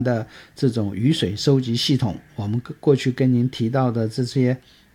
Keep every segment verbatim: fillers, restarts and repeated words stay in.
的这种雨水收集系统，我们过去跟您提到的这些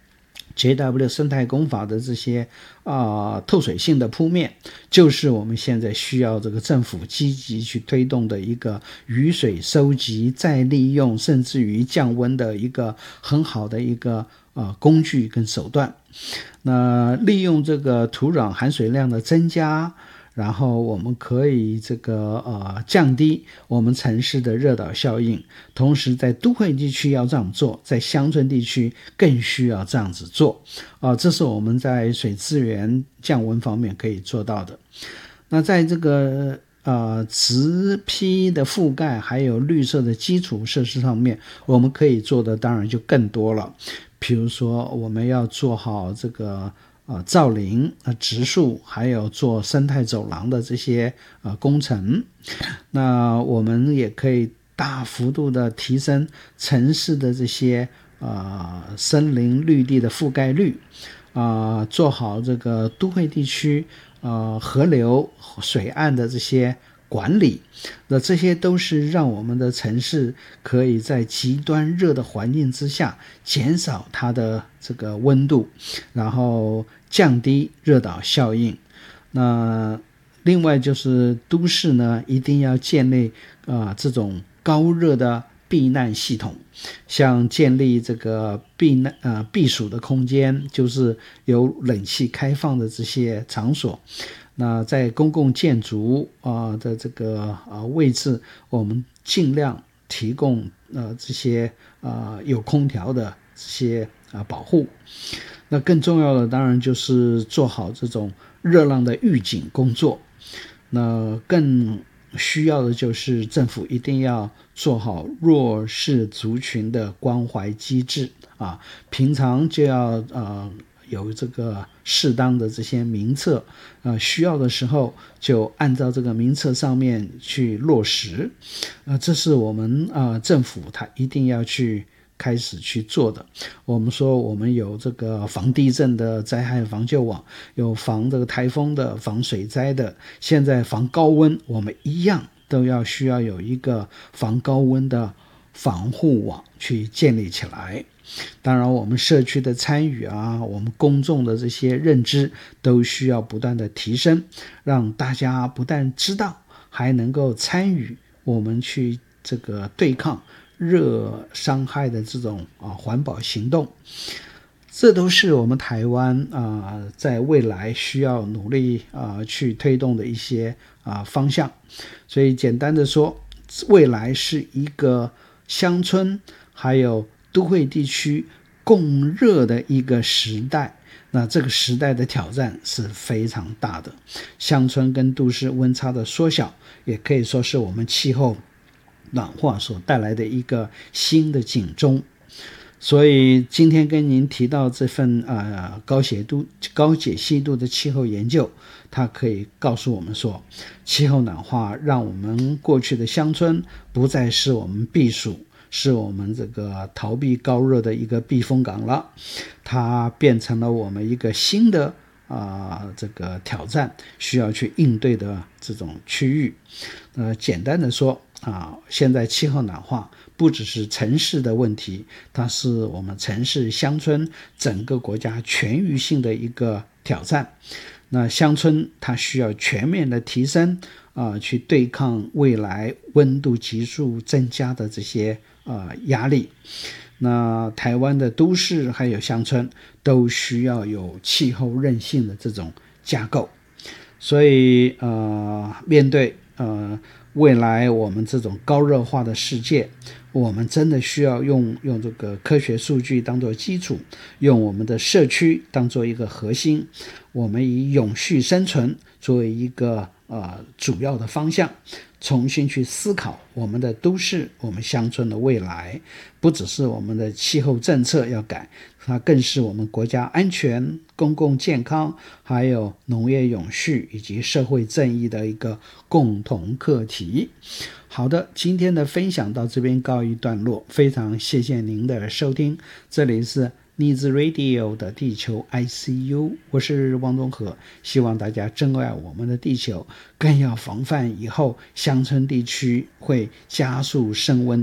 J W 生态工法的这些啊、呃、透水性的铺面，就是我们现在需要这个政府积极去推动的一个雨水收集再利用甚至于降温的一个很好的一个呃工具跟手段。那利用这个土壤含水量的增加，然后我们可以这个呃降低我们城市的热岛效应，同时在都会地区要这样做，在乡村地区更需要这样子做啊、呃，这是我们在水资源降温方面可以做到的。那在这个呃植批的覆盖还有绿色的基础设施上面，我们可以做的当然就更多了。比如说我们要做好这个呃造林、呃植树，还有做生态走廊的这些呃工程。那我们也可以大幅度的提升城市的这些呃森林绿地的覆盖率，啊、呃，做好这个都会地区呃河流水岸的这些管理。那这些都是让我们的城市可以在极端热的环境之下减少它的这个温度，然后降低热岛效应。那另外就是都市呢，一定要建立啊、呃、这种高热的避难系统，像建立这个避难呃避暑的空间，就是有冷气开放的这些场所。那在公共建筑啊、呃、的这个啊、呃、位置，我们尽量提供呃这些啊、呃、有空调的这些啊、呃、保护。那更重要的当然就是做好这种热浪的预警工作。那更需要的就是政府一定要做好弱势族群的关怀机制啊，平常就要呃有这个适当的这些名册，呃需要的时候就按照这个名册上面去落实，呃这是我们呃政府它一定要去开始去做的。我们说我们有这个防地震的灾害防救网，有防这个台风的、防水灾的，现在防高温，我们一样都要需要有一个防高温的防护网去建立起来。当然我们社区的参与啊，我们公众的这些认知都需要不断的提升，让大家不但知道，还能够参与我们去这个对抗热伤害的这种啊环保行动。这都是我们台湾啊、呃、在未来需要努力啊、呃、去推动的一些啊、呃、方向。所以简单的说，未来是一个乡村还有都会地区共热的一个时代。那这个时代的挑战是非常大的，乡村跟都市温差的缩小，也可以说是我们气候暖化所带来的一个新的警钟。所以今天跟您提到这份呃高解度高解析度的气候研究，它可以告诉我们说，气候暖化让我们过去的乡村不再是我们避暑，是我们这个逃避高热的一个避风港了，它变成了我们一个新的啊、呃，这个挑战需要去应对的这种区域。呃，简单的说啊，现在气候暖化不只是城市的问题，它是我们城市、乡村整个国家全域性的一个挑战。那乡村它需要全面的提升啊、呃，去对抗未来温度急速增加的这些呃压力。那台湾的都市还有乡村都需要有气候韧性的这种架构。所以呃，面对呃未来我们这种高热化的世界，我们真的需要用用这个科学数据当作基础，用我们的社区当作一个核心，我们以永续生存作为一个呃主要的方向，重新去思考我们的都市、我们乡村的未来。不只是我们的气候政策要改，它更是我们国家安全、公共健康，还有农业永续以及社会正义的一个共同课题。好的，今天的分享到这边告一段落，非常谢谢您的收听，这里是Needs Radio 的地球 I C U， 我是汪东和，希望大家珍爱我们的地球，更要防范以后乡村地区会加速升温